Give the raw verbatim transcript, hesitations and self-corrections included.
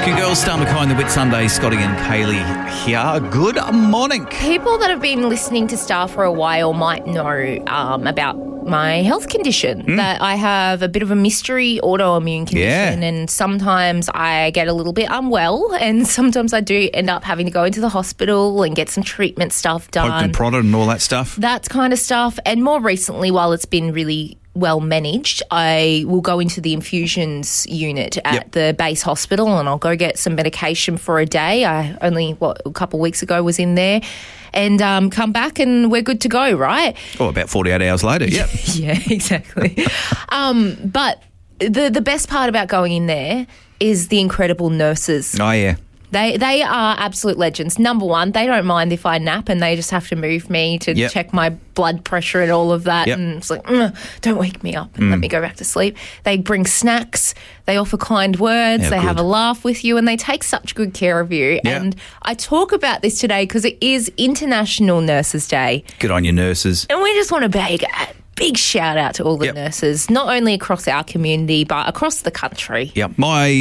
Good girls, Star McKay and the Whit Sunday, Scotty and Kaylee here. Good morning. People that have been listening to Star for a while might know um, about my health condition, mm. that I have a bit of a mystery autoimmune condition, Yeah. and sometimes I get a little bit unwell, and sometimes I do end up having to go into the hospital and get some treatment stuff done. Poked and prodded and all that stuff. That kind of stuff. And more recently, while it's been really well managed, I will go into the infusions unit at Yep. the base hospital, and I'll go get some medication for a day. I only, what, a couple of weeks ago was in there, and um, come back and we're good to go, right? Oh, about forty-eight hours later, yep. Yeah, exactly. um, but the the best part about going in there is the incredible nurses. Oh, yeah. They they are absolute legends. Number one, they don't mind if I nap, and they just have to move me to Yep. check my blood pressure and all of that. Yep. And it's like, mm, don't wake me up and let me go back to sleep. They bring snacks. They offer kind words. Yeah, they have a good. laugh with you, and they take such good care of you. Yeah. And I talk about this today because it is International Nurses Day. Good on you, nurses. And we just want to beg a big shout out to all the Yep. nurses, not only across our community, but across the country. Yep. My